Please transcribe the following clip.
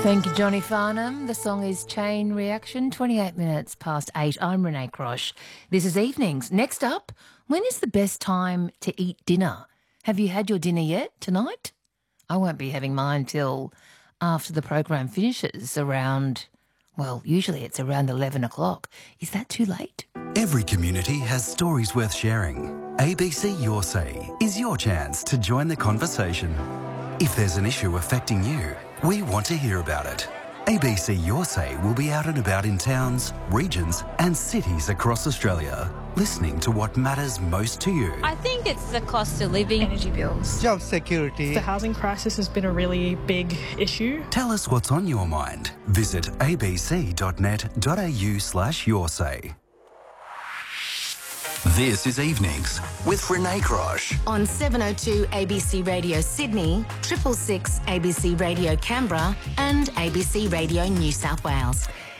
Thank you, Johnny Farnham. The song is Chain Reaction, 28 minutes past 8. I'm Renee Crosh. This is Evenings. Next up, when is the best time to eat dinner? Have you had your dinner yet tonight? I won't be having mine till after the program finishes around, well, usually it's around 11 o'clock. Is that too late? Every community has stories worth sharing. ABC Your Say is your chance to join the conversation. If there's an issue affecting you, we want to hear about it. ABC Your Say will be out and about in towns, regions and cities across Australia, listening to what matters most to you. I think it's the cost of living. Energy bills. Job security. The housing crisis has been a really big issue. Tell us what's on your mind. Visit abc.net.au/yoursay. This is Evenings with Renee Crosh. On 702 ABC Radio Sydney, 666 ABC Radio Canberra and ABC Radio New South Wales.